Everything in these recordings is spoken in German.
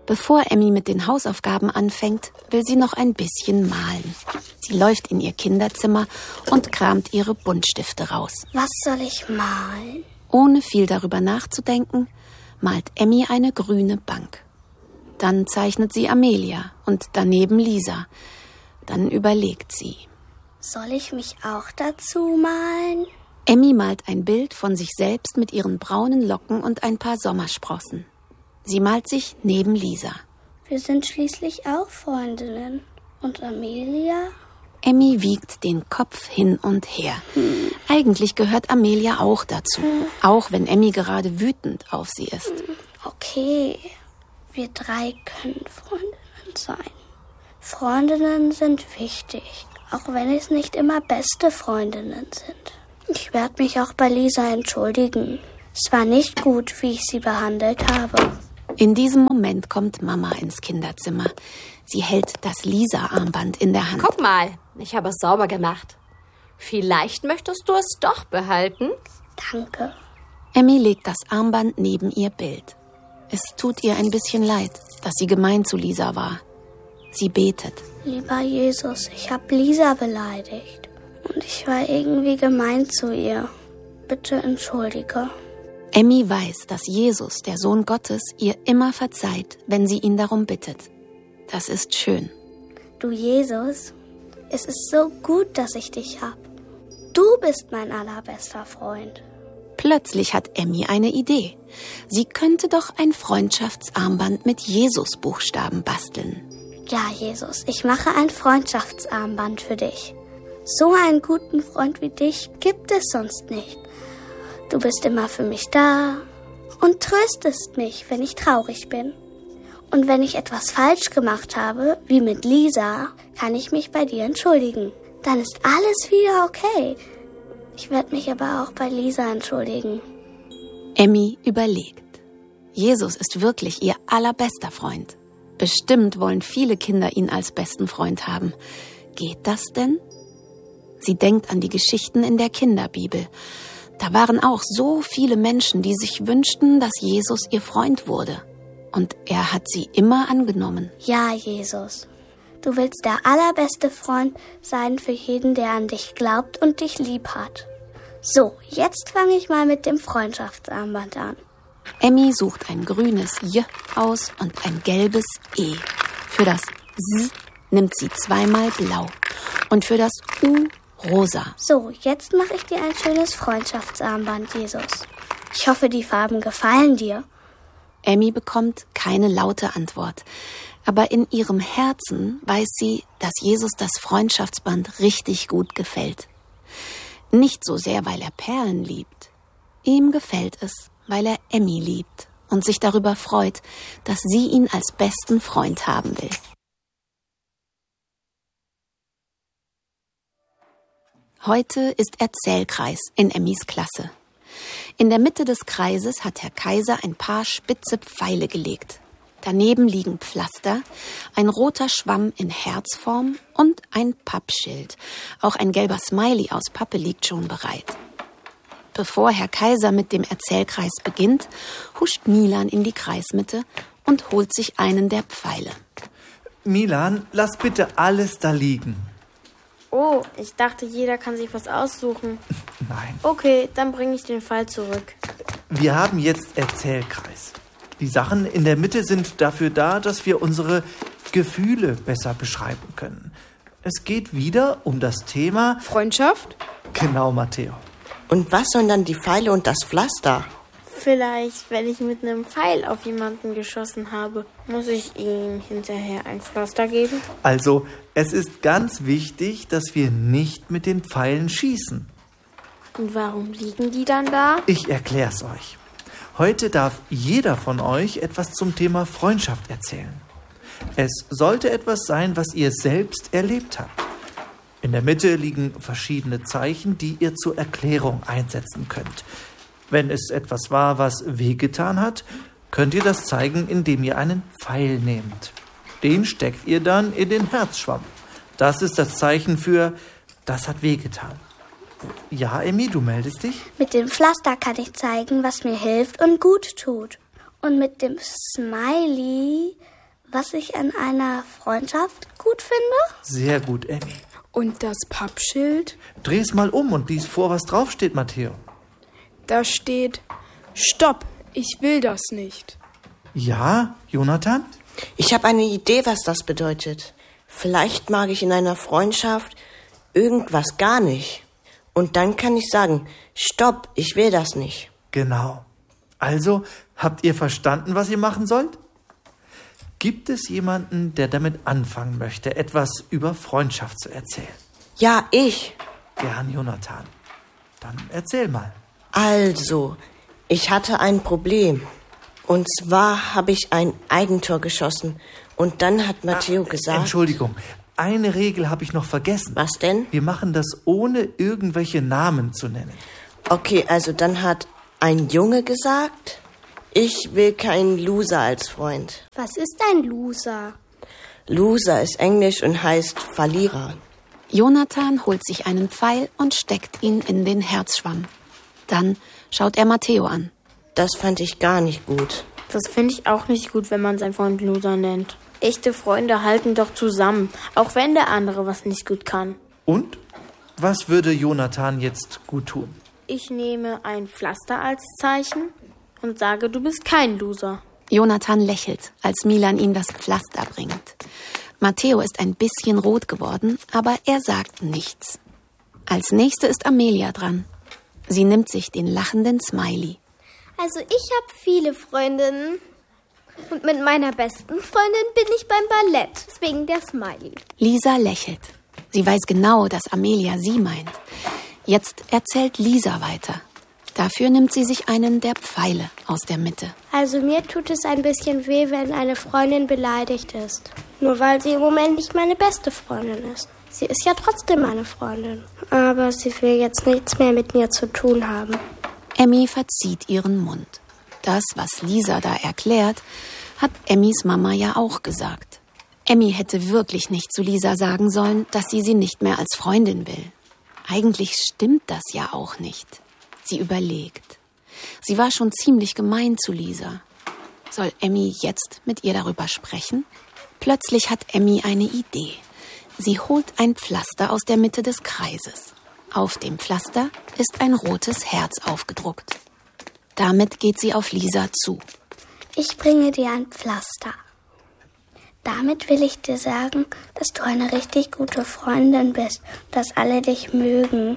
Bevor Emmy mit den Hausaufgaben anfängt, will sie noch ein bisschen malen. Sie läuft in ihr Kinderzimmer und kramt ihre Buntstifte raus. Was soll ich malen? Ohne viel darüber nachzudenken, malt Emmy eine grüne Bank. Dann zeichnet sie Amelia und daneben Lisa. Dann überlegt sie. Soll ich mich auch dazu malen? Emmy malt ein Bild von sich selbst mit ihren braunen Locken und ein paar Sommersprossen. Sie malt sich neben Lisa. Wir sind schließlich auch Freundinnen. Und Amelia? Emmy wiegt den Kopf hin und her. Eigentlich gehört Amelia auch dazu. Auch wenn Emmy gerade wütend auf sie ist. Okay, wir 3 können Freundinnen sein. Freundinnen sind wichtig, auch wenn es nicht immer beste Freundinnen sind. Ich werde mich auch bei Lisa entschuldigen. Es war nicht gut, wie ich sie behandelt habe. In diesem Moment kommt Mama ins Kinderzimmer. Sie hält das Lisa-Armband in der Hand. Guck mal, ich habe es sauber gemacht. Vielleicht möchtest du es doch behalten? Danke. Emmy legt das Armband neben ihr Bild. Es tut ihr ein bisschen leid, dass sie gemein zu Lisa war. Sie betet. Lieber Jesus, ich habe Lisa beleidigt. Und ich war irgendwie gemein zu ihr. Bitte entschuldige. Emmy weiß, dass Jesus, der Sohn Gottes, ihr immer verzeiht, wenn sie ihn darum bittet. Das ist schön. Du Jesus, es ist so gut, dass ich dich hab. Du bist mein allerbester Freund. Plötzlich hat Emmy eine Idee. Sie könnte doch ein Freundschaftsarmband mit Jesus-Buchstaben basteln. Ja, Jesus, ich mache ein Freundschaftsarmband für dich. So einen guten Freund wie dich gibt es sonst nicht. Du bist immer für mich da und tröstest mich, wenn ich traurig bin. Und wenn ich etwas falsch gemacht habe, wie mit Lisa, kann ich mich bei dir entschuldigen. Dann ist alles wieder okay. Ich werde mich aber auch bei Lisa entschuldigen. Emmy überlegt. Jesus ist wirklich ihr allerbester Freund. Bestimmt wollen viele Kinder ihn als besten Freund haben. Geht das denn? Sie denkt an die Geschichten in der Kinderbibel. Da waren auch so viele Menschen, die sich wünschten, dass Jesus ihr Freund wurde. Und er hat sie immer angenommen. Ja, Jesus. Du willst der allerbeste Freund sein für jeden, der an dich glaubt und dich lieb hat. So, jetzt fange ich mal mit dem Freundschaftsarmband an. Emmy sucht ein grünes J aus und ein gelbes E. Für das S nimmt sie 2-mal blau und für das U rosa. So, jetzt mache ich dir ein schönes Freundschaftsarmband, Jesus. Ich hoffe, die Farben gefallen dir. Emmy bekommt keine laute Antwort. Aber in ihrem Herzen weiß sie, dass Jesus das Freundschaftsband richtig gut gefällt. Nicht so sehr, weil er Perlen liebt. Ihm gefällt es, weil er Emmy liebt und sich darüber freut, dass sie ihn als besten Freund haben will. Heute ist Erzählkreis in Emmys Klasse. In der Mitte des Kreises hat Herr Kaiser ein paar spitze Pfeile gelegt. Daneben liegen Pflaster, ein roter Schwamm in Herzform und ein Pappschild. Auch ein gelber Smiley aus Pappe liegt schon bereit. Bevor Herr Kaiser mit dem Erzählkreis beginnt, huscht Milan in die Kreismitte und holt sich einen der Pfeile. Milan, lass bitte alles da liegen. Oh, ich dachte, jeder kann sich was aussuchen. Nein. Okay, dann bringe ich den Pfeil zurück. Wir haben jetzt Erzählkreis. Die Sachen in der Mitte sind dafür da, dass wir unsere Gefühle besser beschreiben können. Es geht wieder um das Thema Freundschaft? Genau, Matteo. Und was sollen dann die Pfeile und das Pflaster? Vielleicht, wenn ich mit einem Pfeil auf jemanden geschossen habe, muss ich ihm hinterher ein Pflaster geben? Also, es ist ganz wichtig, dass wir nicht mit den Pfeilen schießen. Und warum liegen die dann da? Ich erklär's euch. Heute darf jeder von euch etwas zum Thema Freundschaft erzählen. Es sollte etwas sein, was ihr selbst erlebt habt. In der Mitte liegen verschiedene Zeichen, die ihr zur Erklärung einsetzen könnt. Wenn es etwas war, was wehgetan hat, könnt ihr das zeigen, indem ihr einen Pfeil nehmt. Den steckt ihr dann in den Herzschwamm. Das ist das Zeichen für, das hat wehgetan. Ja, Emmy, du meldest dich? Mit dem Pflaster kann ich zeigen, was mir hilft und gut tut. Und mit dem Smiley was ich an einer Freundschaft gut finde? Sehr gut, Emmy. Und das Pappschild? Dreh es mal um und lies vor, was draufsteht, Matteo. Da steht: Stopp, ich will das nicht. Ja, Jonathan? Ich habe eine Idee, was das bedeutet. Vielleicht mag ich in einer Freundschaft irgendwas gar nicht. Und dann kann ich sagen: Stopp, ich will das nicht. Genau. Also, habt ihr verstanden, was ihr machen sollt? Gibt es jemanden, der damit anfangen möchte, etwas über Freundschaft zu erzählen? Ja, ich. Gern, Jonathan. Dann erzähl mal. Also, ich hatte ein Problem. Und zwar habe ich ein Eigentor geschossen. Und dann hat Matteo gesagt... Entschuldigung, eine Regel habe ich noch vergessen. Was denn? Wir machen das, ohne irgendwelche Namen zu nennen. Okay, also dann hat ein Junge gesagt... Ich will keinen Loser als Freund. Was ist ein Loser? Loser ist Englisch und heißt Verlierer. Jonathan holt sich einen Pfeil und steckt ihn in den Herzschwamm. Dann schaut er Matteo an. Das fand ich gar nicht gut. Das finde ich auch nicht gut, wenn man seinen Freund Loser nennt. Echte Freunde halten doch zusammen, auch wenn der andere was nicht gut kann. Und? Was würde Jonathan jetzt gut tun? Ich nehme ein Pflaster als Zeichen und sage, du bist kein Loser. Jonathan lächelt, als Milan ihm das Pflaster bringt. Matteo ist ein bisschen rot geworden, aber er sagt nichts. Als nächste ist Amelia dran. Sie nimmt sich den lachenden Smiley. Also ich habe viele Freundinnen und mit meiner besten Freundin bin ich beim Ballett, deswegen der Smiley. Lisa lächelt. Sie weiß genau, dass Amelia sie meint. Jetzt erzählt Lisa weiter. Dafür nimmt sie sich einen der Pfeile aus der Mitte. Also mir tut es ein bisschen weh, wenn eine Freundin beleidigt ist. Nur weil sie im Moment nicht meine beste Freundin ist. Sie ist ja trotzdem meine Freundin. Aber sie will jetzt nichts mehr mit mir zu tun haben. Emmy verzieht ihren Mund. Das, was Lisa da erklärt, hat Emmys Mama ja auch gesagt. Emmy hätte wirklich nicht zu Lisa sagen sollen, dass sie nicht mehr als Freundin will. Eigentlich stimmt das ja auch nicht. Sie überlegt. Sie war schon ziemlich gemein zu Lisa. Soll Emmy jetzt mit ihr darüber sprechen? Plötzlich hat Emmy eine Idee. Sie holt ein Pflaster aus der Mitte des Kreises. Auf dem Pflaster ist ein rotes Herz aufgedruckt. Damit geht sie auf Lisa zu. Ich bringe dir ein Pflaster. Damit will ich dir sagen, dass du eine richtig gute Freundin bist, dass alle dich mögen.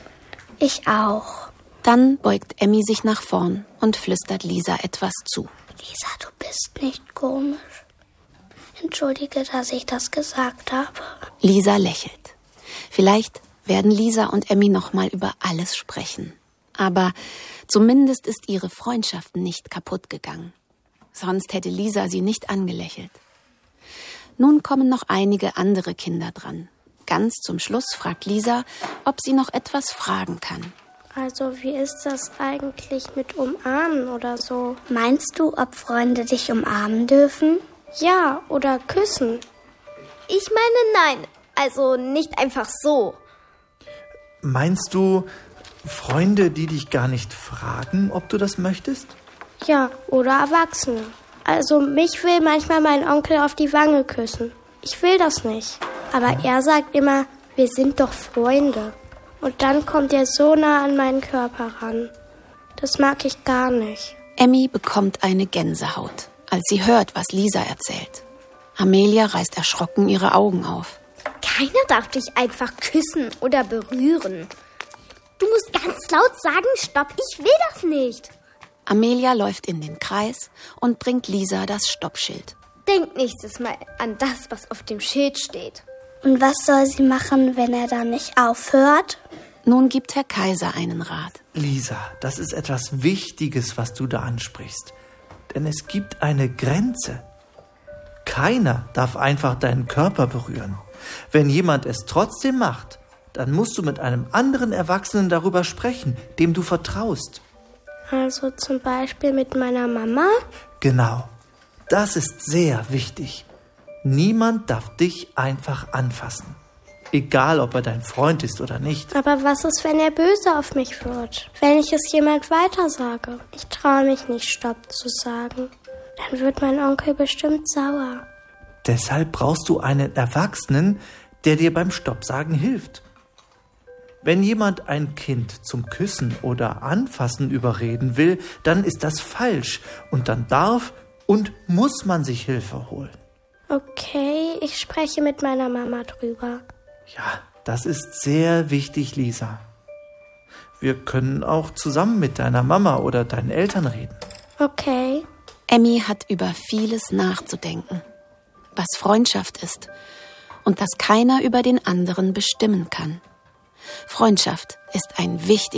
Ich auch. Dann beugt Emmy sich nach vorn und flüstert Lisa etwas zu. Lisa, du bist nicht komisch. Entschuldige, dass ich das gesagt habe. Lisa lächelt. Vielleicht werden Lisa und Emmy noch mal über alles sprechen. Aber zumindest ist ihre Freundschaft nicht kaputt gegangen. Sonst hätte Lisa sie nicht angelächelt. Nun kommen noch einige andere Kinder dran. Ganz zum Schluss fragt Lisa, ob sie noch etwas fragen kann. Also wie ist das eigentlich mit Umarmen oder so? Meinst du, ob Freunde dich umarmen dürfen? Ja, oder küssen? Ich meine nein, also nicht einfach so. Meinst du Freunde, die dich gar nicht fragen, ob du das möchtest? Ja, oder Erwachsene. Also mich will manchmal mein Onkel auf die Wange küssen. Ich will das nicht. Aber er sagt immer, wir sind doch Freunde. Und dann kommt er so nah an meinen Körper ran. Das mag ich gar nicht. Emmy bekommt eine Gänsehaut, als sie hört, was Lisa erzählt. Amelia reißt erschrocken ihre Augen auf. Keiner darf dich einfach küssen oder berühren. Du musst ganz laut sagen, stopp, ich will das nicht. Amelia läuft in den Kreis und bringt Lisa das Stoppschild. Denk nächstes Mal an das, was auf dem Schild steht. Und was soll sie machen, wenn er dann nicht aufhört? Nun gibt Herr Kaiser einen Rat. Lisa, das ist etwas Wichtiges, was du da ansprichst. Denn es gibt eine Grenze. Keiner darf einfach deinen Körper berühren. Wenn jemand es trotzdem macht, dann musst du mit einem anderen Erwachsenen darüber sprechen, dem du vertraust. Also zum Beispiel mit meiner Mama? Genau. Das ist sehr wichtig. Niemand darf dich einfach anfassen. Egal, ob er dein Freund ist oder nicht. Aber was ist, wenn er böse auf mich wird? Wenn ich es jemand weiter sage? Ich traue mich nicht, Stopp zu sagen. Dann wird mein Onkel bestimmt sauer. Deshalb brauchst du einen Erwachsenen, der dir beim Stoppsagen hilft. Wenn jemand ein Kind zum Küssen oder Anfassen überreden will, dann ist das falsch und dann darf und muss man sich Hilfe holen. Okay, ich spreche mit meiner Mama drüber. Ja, das ist sehr wichtig, Lisa. Wir können auch zusammen mit deiner Mama oder deinen Eltern reden. Okay. Emmy hat über vieles nachzudenken, was Freundschaft ist und dass keiner über den anderen bestimmen kann. Freundschaft ist ein wichtiges